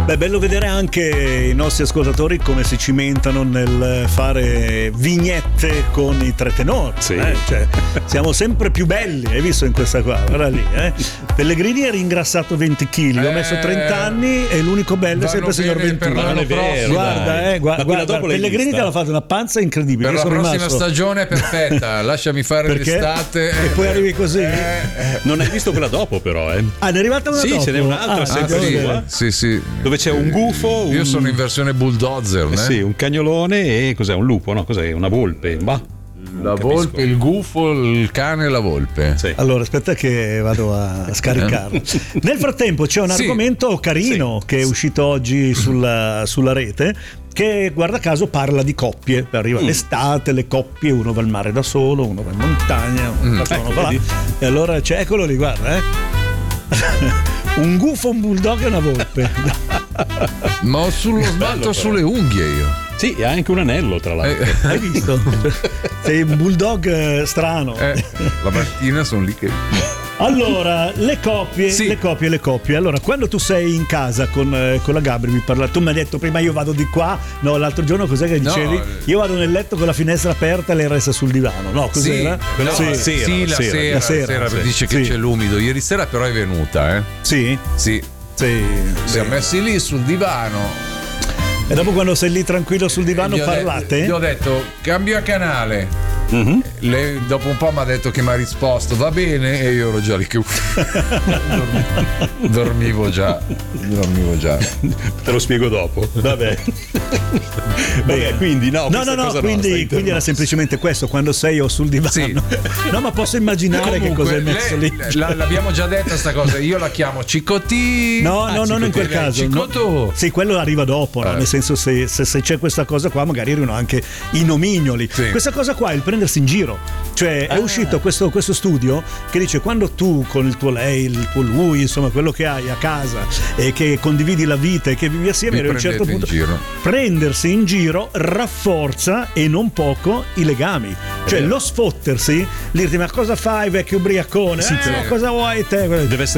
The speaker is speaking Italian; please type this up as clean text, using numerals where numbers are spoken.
Beh, bello vedere anche i nostri ascoltatori come si cimentano nel fare vignette con i tre tenori. Sì. Cioè, siamo sempre più belli, hai visto in questa qua? Guarda lì, Pellegrini è ringrassato 20 kg, ho messo 30 anni e l'unico bello è sempre il signor 21. Non è vero, Guarda, Pellegrini che ha fatto una panza incredibile. Per la prossima stagione è perfetta, lasciami fare l'estate. E poi arrivi così. Non hai visto quella dopo però, Ah, ne è arrivata una dopo? Sì, ce n'è un'altra sempre sua. Sì. Dove c'è un gufo. Io sono in versione bulldozer, sì, un cagnolone e cos'è? Un lupo, no? Cos'è? Una volpe. Bah. La volpe, il gufo, il cane e la volpe. Sì. Allora, aspetta che vado a scaricarlo. Nel frattempo c'è un argomento carino che è uscito oggi sulla rete, che guarda caso parla di coppie. Arriva l'estate, le coppie, uno va al mare da solo, uno va in montagna, uno va là. E allora c'è, eccolo lì, guarda, un gufo, un bulldog e una volpe. Ma ho sullo smalto sulle unghie io. Sì, e anche un anello tra l'altro. Hai visto? Sei un bulldog strano. La mattina sono lì che... Allora, le coppie. Allora, quando tu sei in casa con la Gabri, tu mi hai detto prima io vado di qua, no, l'altro giorno cos'è che dicevi? No, io vado nel letto con la finestra aperta e lei resta sul divano, no? Cos'era? La sera dice che c'è l'umido. Ieri sera però è venuta, Sì? Sì. Siamo messi lì sul divano. E dopo quando sei lì tranquillo sul divano parlate? Io ho detto cambia canale. Lei dopo un po' mi ha detto che mi ha risposto va bene e io ero già lì che dormivo già. Te lo spiego dopo. Vabbè, quindi quindi era semplicemente questo, quando sei o sul divano. No, ma posso immaginare che cosa hai messo lì. L'abbiamo già detta sta cosa, io la chiamo Cicotti. No, non in quel caso. Cicotto. Sì, quello arriva dopo, no? Nel senso se c'è questa cosa qua magari arrivano anche i nomignoli. Questa cosa qua è il prendersi in giro. Cioè è uscito questo studio che dice quando tu con il tuo lei, il tuo lui, insomma quello che hai a casa e che condividi la vita e che vivi assieme, a un certo punto prendersi in giro rafforza e non poco i legami. Cioè lo sfottersi, dirti ma cosa fai vecchio ubriacone? Cosa vuoi te? Deve essere